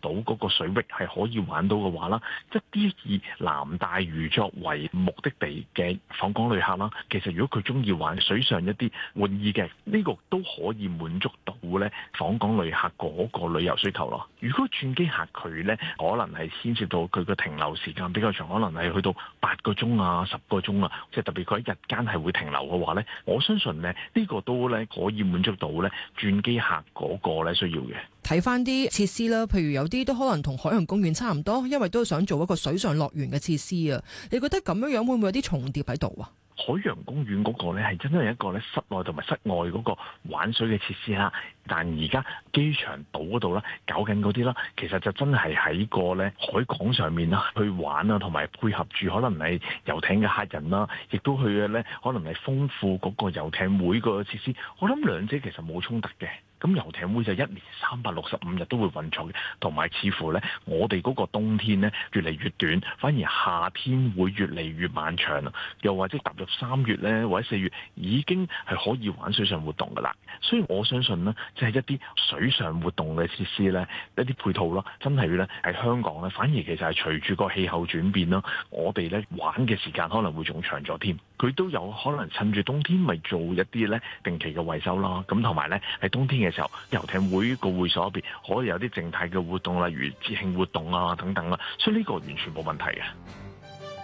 島嗰個水域係可以玩到嘅話啦，一啲以南大嶼作為目的地嘅訪港旅客啦，其實如果佢中意玩水上一啲玩意嘅，呢個都可以滿足到咧訪港旅客嗰個旅遊需求咯。如果轉機客佢咧，可能係牽涉到佢個停留時間比較長，可能係去到8個鐘啊、10個鐘啊，即係特別佢喺日間係會停留嘅話咧，我相信咧呢個都咧可以滿足到咧轉機客嗰個咧需要嘅。 睇翻啲設施啦，譬如有啲都可能同海洋公園差唔多，因為都想做一個水上樂園嘅設施啊。你覺得咁樣會唔會有啲重疊喺度啊？ 海洋公園嗰個咧係真係一個咧室內同埋室外嗰個玩水嘅設施啦，但而家機場島嗰度啦搞緊嗰啲啦，其實就真係喺個咧海港上面啦去玩啊，同埋配合住可能係遊艇嘅客人啦，亦都去嘅咧可能係豐富嗰個遊艇會個設施。我諗兩者其實冇衝突嘅。咁遊艇會就1年365日都會運作嘅，同埋似乎咧，我哋嗰個冬天咧越嚟越短，反而夏天會越嚟越漫長啊！又或者踏入3月咧，或者4月已經係可以玩水上活動噶啦。所以我相信呢，即係一啲水上活動嘅設施咧，一啲配套咯，真係咧喺香港咧，反而其實係隨住個氣候轉變啦，我哋咧玩嘅時間可能會仲長咗添。佢都有可能趁住冬天咪做一啲咧定期嘅維修啦，咁同埋咧喺冬天嘅時候，遊艇會個會所入邊可以有啲靜態嘅活動，例如節慶活動啊等等啦，所以呢個完全冇問題嘅。